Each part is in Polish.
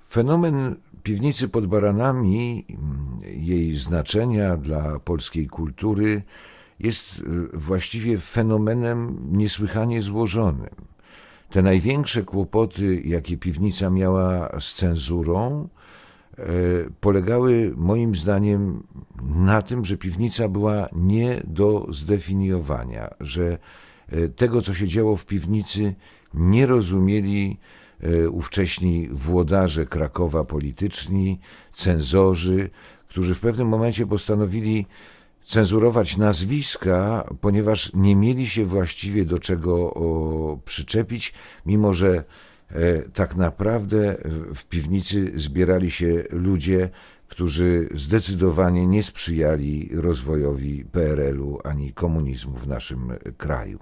Fenomen piwnicy pod Baranami, jej znaczenia dla polskiej kultury jest właściwie fenomenem niesłychanie złożonym. Te największe kłopoty, jakie piwnica miała z cenzurą, polegały moim zdaniem na tym, że piwnica była nie do zdefiniowania, że tego, co się działo w piwnicy, nie rozumieli ówcześni włodarze Krakowa polityczni, cenzorzy, którzy w pewnym momencie postanowili cenzurować nazwiska, ponieważ nie mieli się właściwie do czego przyczepić, mimo że tak naprawdę w piwnicy zbierali się ludzie, którzy zdecydowanie nie sprzyjali rozwojowi PRL-u ani komunizmu w naszym kraju.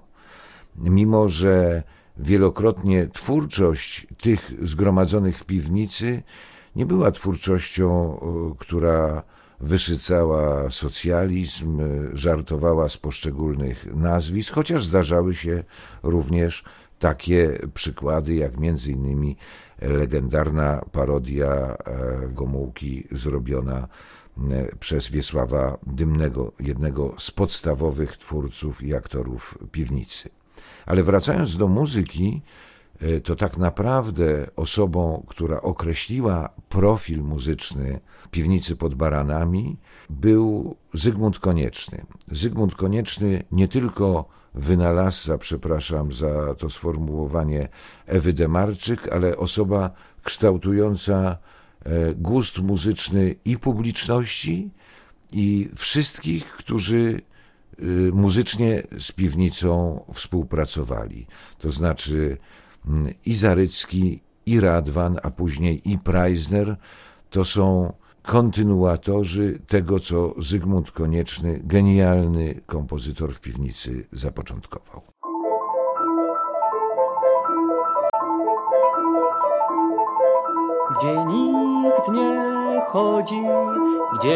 Mimo że wielokrotnie twórczość tych zgromadzonych w piwnicy nie była twórczością, która wyszycała socjalizm, żartowała z poszczególnych nazwisk, chociaż zdarzały się również takie przykłady, jak między innymi legendarna parodia Gomułki zrobiona przez Wiesława Dymnego, jednego z podstawowych twórców i aktorów piwnicy. Ale wracając do muzyki, to tak naprawdę osobą, która określiła profil muzyczny piwnicy pod Baranami, był Zygmunt Konieczny. Zygmunt Konieczny nie tylko wynalazca, przepraszam za to sformułowanie, Ewy Demarczyk, ale osoba kształtująca gust muzyczny i publiczności, i wszystkich, którzy muzycznie z piwnicą współpracowali. To znaczy i Zarycki, i Radwan, a później i Preissner to są kontynuatorzy tego, co Zygmunt Konieczny, genialny kompozytor w piwnicy, zapoczątkował. Gdzie nikt nie chodzi, gdzie